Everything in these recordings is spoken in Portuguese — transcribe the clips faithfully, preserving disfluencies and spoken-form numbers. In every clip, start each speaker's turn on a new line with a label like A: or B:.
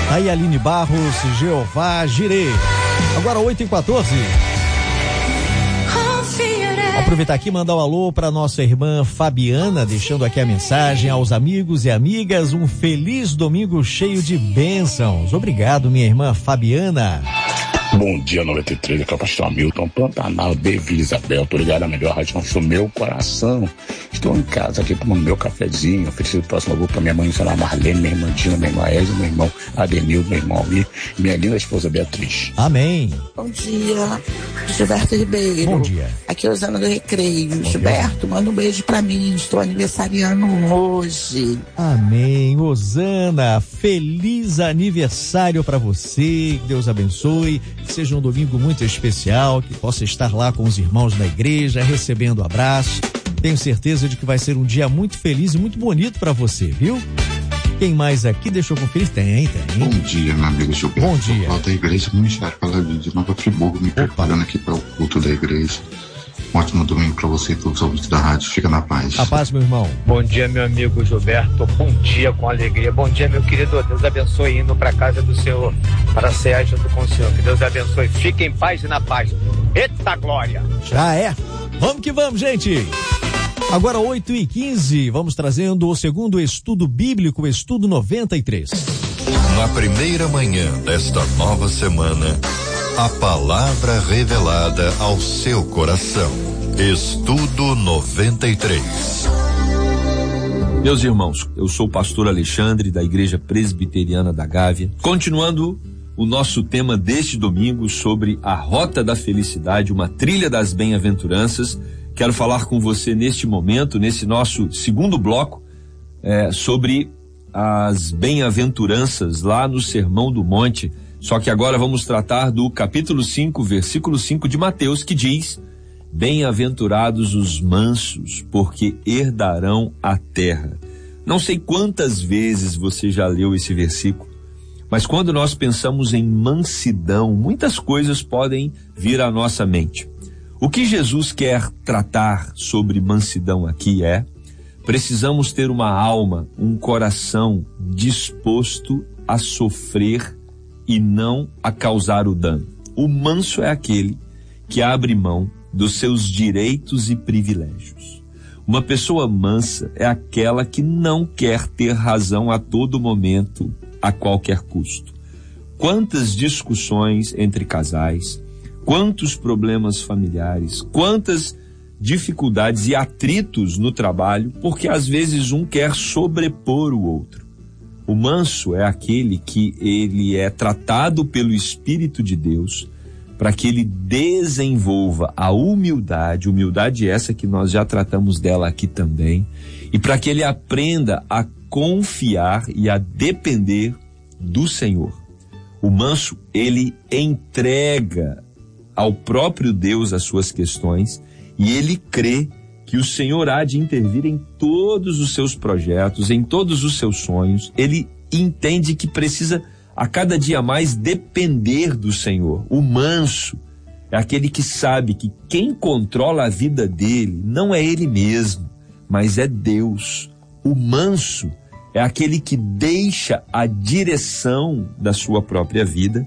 A: Aí Aline Barros, Jeová Jirê. Agora oito e quatorze. Aproveitar aqui e mandar um alô para nossa irmã Fabiana, deixando aqui a mensagem aos amigos e amigas, um feliz domingo cheio de bênçãos. Obrigado, minha irmã Fabiana.
B: Bom dia, noventa e três, aqui é o pastor Hamilton, Pantanal de Vila Isabel. Tô ligado na melhor rádio do meu coração. Estou em casa aqui tomando meu cafezinho. Oferecido o próximo grupo pra minha mãe, senhora Marlene, minha irmã Dina, minha irmã Ezio, meu irmão Adenildo, meu irmão Almir e minha linda esposa Beatriz.
A: Amém.
C: Bom dia, Gilberto Ribeiro.
A: Bom dia.
C: Aqui é Osana do Recreio. Bom Gilberto, dia. Manda um beijo pra mim. Estou aniversariando hoje.
A: Amém. Osana, feliz aniversário pra você. Que Deus abençoe. Que seja um domingo muito especial, que possa estar lá com os irmãos na igreja, recebendo abraço. Tenho certeza de que vai ser um dia muito feliz e muito bonito para você, viu? Quem mais aqui? Deixa eu conferir. Tem, tem.
D: Bom dia, meu amigo Gilberto.
A: Bom dia.
D: Eu da igreja Ministério Paladino de Nova Friburgo, me preparando aqui para o culto da igreja. Um ótimo domingo para você e todos os ouvintes da rádio. Fica na paz.
A: A paz, meu irmão.
E: Bom dia, meu amigo Gilberto. Bom dia com alegria. Bom dia, meu querido. Deus abençoe, indo para casa do Senhor, para cear junto com o Senhor. Que Deus abençoe. Fique em paz e na paz. Eita glória!
A: Já é. Vamos que vamos, gente. Agora oito e quinze, vamos trazendo o segundo estudo bíblico, estudo noventa e três.
F: Na primeira manhã desta nova semana, a palavra revelada ao seu coração. Estudo noventa e três.
G: Meus irmãos, eu sou o pastor Alexandre da Igreja Presbiteriana da Gávea. Continuando o nosso tema deste domingo sobre a Rota da Felicidade, uma trilha das bem-aventuranças. Quero falar com você neste momento, nesse nosso segundo bloco, é, sobre as bem-aventuranças lá no Sermão do Monte. Só que agora vamos tratar do capítulo cinco, versículo cinco de Mateus, que diz: bem-aventurados os mansos, porque herdarão a terra. Não sei quantas vezes você já leu esse versículo, mas quando nós pensamos em mansidão, muitas coisas podem vir à nossa mente. O que Jesus quer tratar sobre mansidão aqui é: precisamos ter uma alma, um coração disposto a sofrer e não a causar o dano. O manso é aquele que abre mão dos seus direitos e privilégios. Uma pessoa mansa é aquela que não quer ter razão a todo momento, a qualquer custo. Quantas discussões entre casais, quantos problemas familiares, quantas dificuldades e atritos no trabalho, porque às vezes um quer sobrepor o outro. O manso é aquele que ele é tratado pelo Espírito de Deus para que ele desenvolva a humildade, humildade essa que nós já tratamos dela aqui também, e para que ele aprenda a confiar e a depender do Senhor. O manso, ele entrega ao próprio Deus as suas questões e ele crê que o Senhor há de intervir em todos os seus projetos, em todos os seus sonhos. Ele entende que precisa a cada dia mais depender do Senhor. O manso é aquele que sabe que quem controla a vida dele não é ele mesmo, mas é Deus. O manso é aquele que deixa a direção da sua própria vida,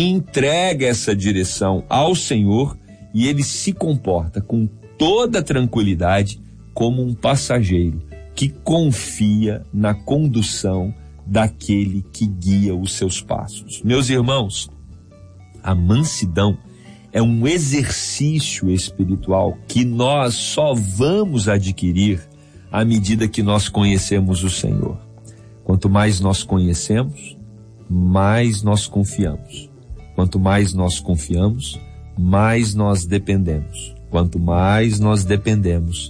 G: entrega essa direção ao Senhor e ele se comporta com toda tranquilidade como um passageiro que confia na condução daquele que guia os seus passos. Meus irmãos, a mansidão é um exercício espiritual que nós só vamos adquirir à medida que nós conhecemos o Senhor. Quanto mais nós conhecemos, mais nós confiamos. Quanto mais nós confiamos, mais nós dependemos. Quanto mais nós dependemos,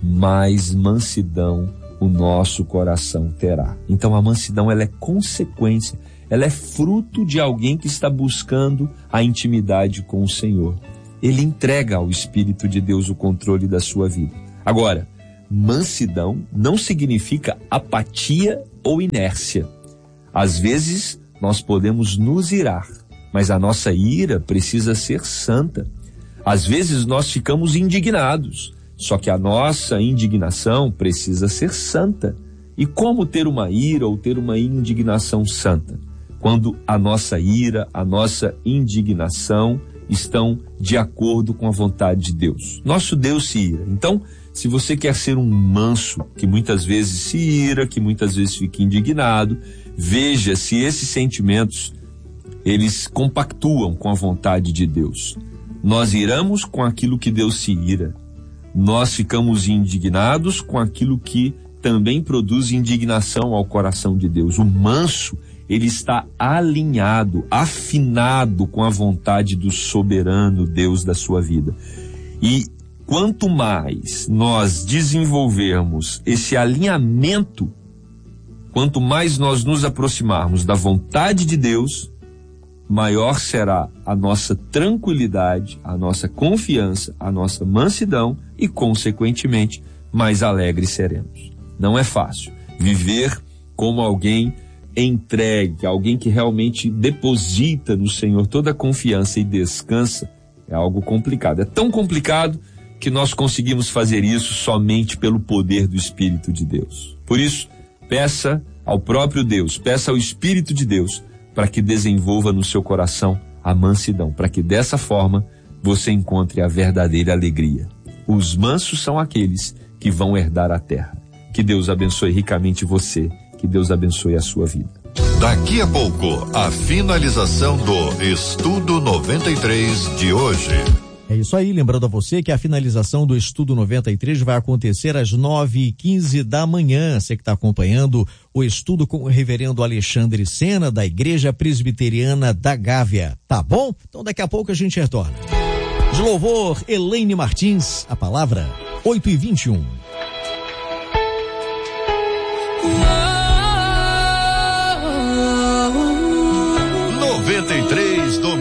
G: mais mansidão o nosso coração terá. Então a mansidão, ela é consequência, ela é fruto de alguém que está buscando a intimidade com o Senhor. Ele entrega ao Espírito de Deus o controle da sua vida. Agora, mansidão não significa apatia ou inércia. Às vezes nós podemos nos irar, mas a nossa ira precisa ser santa. Às vezes nós ficamos indignados, só que a nossa indignação precisa ser santa. E como ter uma ira ou ter uma indignação santa? quando a nossa ira, a nossa indignação estão de acordo com a vontade de Deus. Nosso Deus se ira. Então, se você quer ser um manso, que muitas vezes se ira, que muitas vezes fica indignado, veja se esses sentimentos, eles compactuam com a vontade de Deus. Nós iramos com aquilo que Deus se ira. Nós ficamos indignados com aquilo que também produz indignação ao coração de Deus. O manso, ele está alinhado, afinado com a vontade do soberano Deus da sua vida. E quanto mais nós desenvolvermos esse alinhamento, quanto mais nós nos aproximarmos da vontade de Deus, maior será a nossa tranquilidade, a nossa confiança, a nossa mansidão e, consequentemente, mais alegres seremos. Não é fácil viver como alguém entregue, alguém que realmente deposita no Senhor toda a confiança e descansa. É algo complicado. É tão complicado que nós conseguimos fazer isso somente pelo poder do Espírito de Deus. Por isso, peça ao próprio Deus, peça ao Espírito de Deus para que desenvolva no seu coração a mansidão, para que dessa forma você encontre a verdadeira alegria. Os mansos são aqueles que vão herdar a terra. Que Deus abençoe ricamente você, que Deus abençoe a sua vida.
F: Daqui a pouco, a finalização do Estudo noventa e três de hoje.
A: É isso aí, lembrando a você que a finalização do Estudo noventa e três vai acontecer às nove e quinze da manhã. Você que está acompanhando o estudo com o reverendo Alexandre Sena, da Igreja Presbiteriana da Gávea. Tá bom? Então daqui a pouco a gente retorna. De louvor, Elaine Martins, a palavra oito e vinte e um.
F: noventa e três do